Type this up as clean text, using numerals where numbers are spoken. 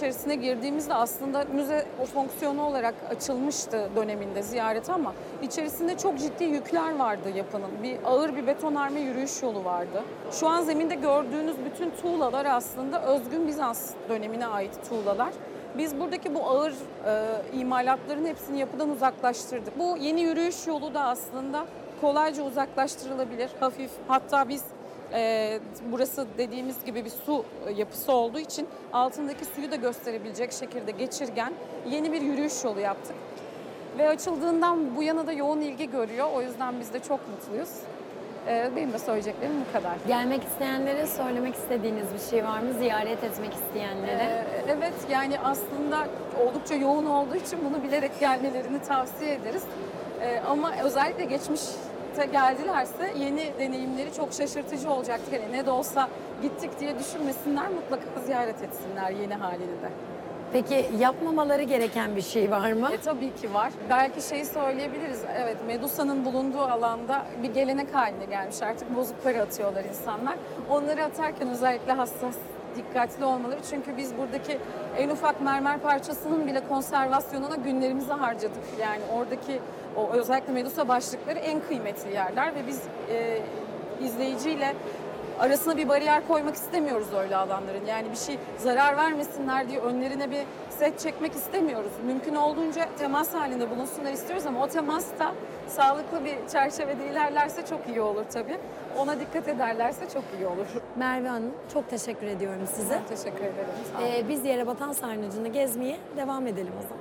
içerisine girdiğimizde aslında müze o fonksiyonu olarak açılmıştı döneminde ziyaret ama içerisinde çok ciddi yükler vardı yapının. Ağır bir betonarme yürüyüş yolu vardı. Şu an zeminde gördüğünüz bütün tuğlalar aslında özgün Bizans dönemine ait tuğlalar. Biz buradaki bu ağır imalatların hepsini yapıdan uzaklaştırdık. Bu yeni yürüyüş yolu da aslında kolayca uzaklaştırılabilir, hafif. Hatta biz burası dediğimiz gibi bir su yapısı olduğu için altındaki suyu da gösterebilecek şekilde geçirgen yeni bir yürüyüş yolu yaptık. Ve açıldığından bu yana da yoğun ilgi görüyor. O yüzden biz de çok mutluyuz. Benim de söyleyeceklerim bu kadar. Gelmek isteyenlere söylemek istediğiniz bir şey var mı? Ziyaret etmek isteyenlere? Evet, yani aslında oldukça yoğun olduğu için bunu bilerek gelmelerini tavsiye ederiz. Ama özellikle geçmişte geldilerse yeni deneyimleri çok şaşırtıcı olacaktır. Yani ne de olsa gittik diye düşünmesinler, mutlaka ziyaret etsinler yeni haliyle de. Peki yapmamaları gereken bir şey var mı? Tabii ki var. Belki şeyi söyleyebiliriz. Evet, Medusa'nın bulunduğu alanda bir gelenek haline gelmiş artık. Bozukları atıyorlar insanlar. Onları atarken özellikle hassas, dikkatli olmaları. Çünkü biz buradaki en ufak mermer parçasının bile konservasyonuna günlerimizi harcadık. Yani oradaki o özellikle Medusa başlıkları en kıymetli yerler ve biz izleyiciyle arasına bir bariyer koymak istemiyoruz öyle alanların. Yani bir şey zarar vermesinler diye önlerine bir set çekmek istemiyoruz. Mümkün olduğunca temas halinde bulunsunlar istiyoruz ama o temas da sağlıklı bir çerçevede ilerlerse çok iyi olur tabii. Ona dikkat ederlerse çok iyi olur. Merve Hanım, çok teşekkür ediyorum size. Ben teşekkür ederim. Sağ olun. Biz Yerebatan Sarnıcı'nı gezmeye devam edelim o zaman.